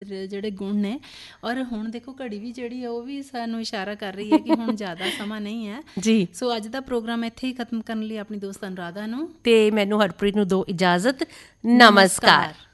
ਜਿਹੜੇ ਗੁਣ ਨੇ। ਔਰ ਹੁਣ ਦੇਖੋ ਘੜੀ ਵੀ ਜਿਹੜੀ ਆ ਉਹ ਵੀ ਸਾਨੂੰ ਇਸ਼ਾਰਾ ਕਰ ਰਹੀ ਹੈ ਕਿ ਹੁਣ ਜ਼ਿਆਦਾ ਸਮਾਂ ਨਹੀਂ ਹੈ ਜੀ। ਸੋ ਅੱਜ ਦਾ ਪ੍ਰੋਗਰਾਮ ਇੱਥੇ ਹੀ ਖਤਮ ਕਰਨ ਲਈ ਆਪਣੀ ਦੋਸਤ ਅਨੁਰਾਧਾ ਨੂੰ ਤੇ ਮੈਨੂੰ ਹਰਪ੍ਰੀਤ ਨੂੰ ਦਿਓ ਇਜਾਜ਼ਤ। ਨਮਸਕਾਰ।